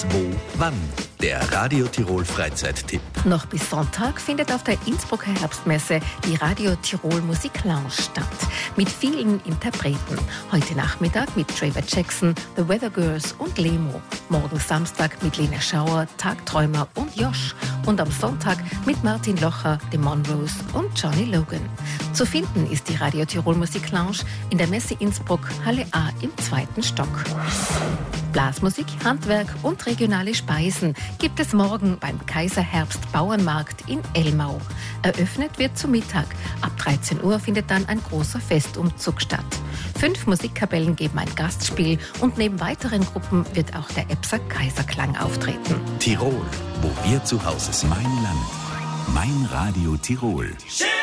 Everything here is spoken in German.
Was, wo, wann. Der Radio Tirol Freizeittipp. Noch bis Sonntag findet auf der Innsbrucker Herbstmesse die Radio Tirol Musik Lounge statt. Mit vielen Interpreten. Heute Nachmittag mit Trevor Jackson, The Weather Girls und Lemo. Morgen Samstag mit Lena Schauer, Tagträumer und Josh. Und am Sonntag mit Martin Locher, The Monroes und Johnny Logan. Zu finden ist die Radio Tirol Musik Lounge in der Messe Innsbruck, Halle A im 2. Stock. Blasmusik, Handwerk und regionale Speisen gibt es morgen beim Kaiserherbst Bauernmarkt in Elmau. Eröffnet wird zu Mittag. Ab 13 Uhr findet dann ein großer Festumzug statt. 5 Musikkapellen geben ein Gastspiel und neben weiteren Gruppen wird auch der Epser Kaiserklang auftreten. Tirol, wo wir zu Hause sind. Mein Land, mein Radio Tirol.